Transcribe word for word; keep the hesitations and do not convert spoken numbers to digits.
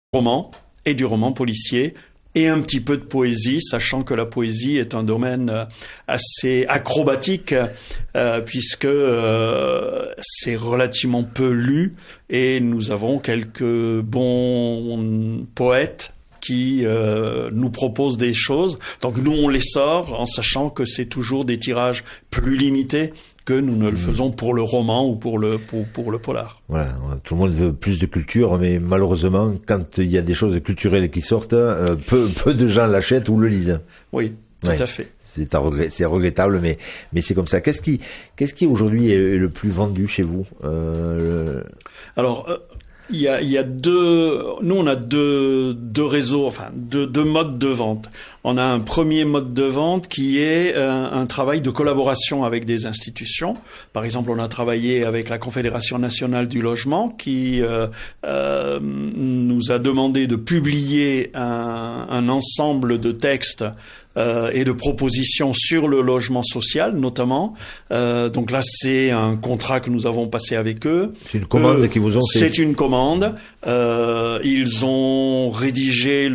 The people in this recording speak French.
roman et du roman policier et un petit peu de poésie, sachant que la poésie est un domaine assez acrobatique euh, puisque euh, c'est relativement peu lu et nous avons quelques bons poètes qui euh, nous proposent des choses. Donc nous, on les sort en sachant que c'est toujours des tirages plus limités que nous ne le faisons pour le roman ou pour le pour, pour le polar. Voilà, tout le monde veut plus de culture, mais malheureusement, quand il y a des choses culturelles qui sortent, euh, peu peu de gens l'achètent ou le lisent. Oui, tout ouais. à fait. C'est, regret, c'est regrettable, mais mais c'est comme ça. Qu'est-ce qui qu'est-ce qui aujourd'hui est le plus vendu chez vous euh, le... Alors. Euh... Il y a, il y a deux, nous on a deux, deux réseaux, enfin deux, deux modes de vente. On a un premier mode de vente qui est un, un travail de collaboration avec des institutions. Par exemple, on a travaillé avec la Confédération nationale du logement qui euh, euh, nous a demandé de publier un, un ensemble de textes Euh, et de propositions sur le logement social, notamment. Euh, donc là, c'est un contrat que nous avons passé avec eux. C'est une commande euh, qu'ils vous ont fait. C'est une commande. Euh, ils ont rédigé